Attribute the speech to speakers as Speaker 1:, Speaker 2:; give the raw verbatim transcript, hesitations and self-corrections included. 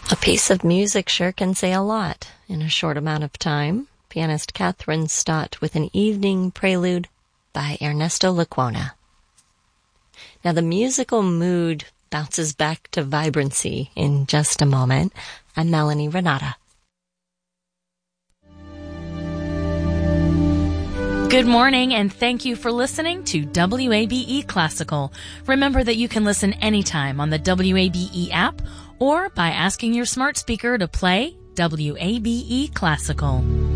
Speaker 1: A piece of music sure can say a lot in a short amount of time. Pianist Catherine Stott with an evening prelude by Ernesto Lecuona. Now the musical mood bounces back to vibrancy in just a moment. I'm Melanie Renata.
Speaker 2: Good morning, and thank you for listening to W A B E Classical. Remember that you can listen anytime on the W A B E app or by asking your smart speaker to play W A B E Classical.